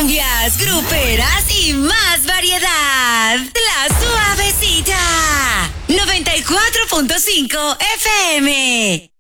cumbias, gruperas y más variedad. La Suavecita. 94.5 FM.